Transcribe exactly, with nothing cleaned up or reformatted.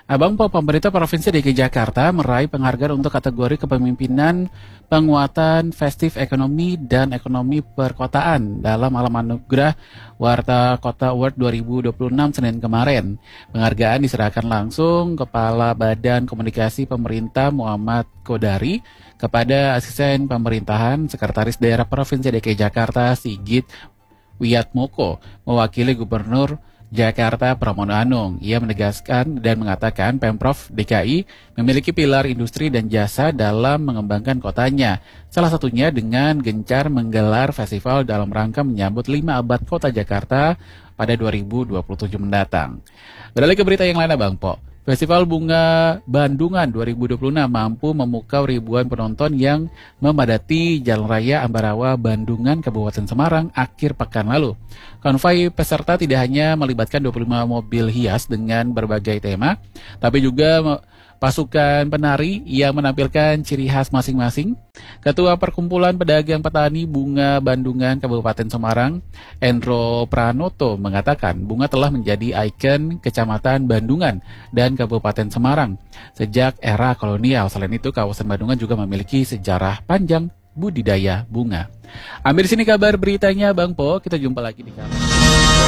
Abang Po, pemerintah Provinsi D K I Jakarta meraih penghargaan untuk kategori kepemimpinan penguatan festif ekonomi dan ekonomi perkotaan dalam Alam Anugerah Warta Kota Award dua ribu dua puluh enam Senin kemarin. Penghargaan diserahkan langsung Kepala Badan Komunikasi Pemerintah Muhammad Kodari kepada Asisten Pemerintahan Sekretaris Daerah Provinsi D K I Jakarta Sigit Wiatmoko mewakili Gubernur Jakarta Pramono Anung. Ia menegaskan dan mengatakan Pemprov D K I memiliki pilar industri dan jasa dalam mengembangkan kotanya. Salah satunya dengan gencar menggelar festival dalam rangka menyambut lima abad kota Jakarta pada dua ribu dua puluh tujuh mendatang. Beralih ke berita yang lain, Bang Po. Festival Bunga Bandungan dua ribu dua puluh enam mampu memukau ribuan penonton yang memadati Jalan Raya Ambarawa Bandungan Kabupaten Semarang akhir pekan lalu. Konvoi peserta tidak hanya melibatkan dua puluh lima mobil hias dengan berbagai tema, tapi juga pasukan penari yang menampilkan ciri khas masing-masing. Ketua Perkumpulan Pedagang Petani Bunga Bandungan Kabupaten Semarang, Endro Pranoto, mengatakan bunga telah menjadi ikon Kecamatan Bandungan dan Kabupaten Semarang sejak era kolonial. Selain itu, kawasan Bandungan juga memiliki sejarah panjang budidaya bunga. Ambil di sini kabar beritanya, Bang Po. Kita jumpa lagi di kabar.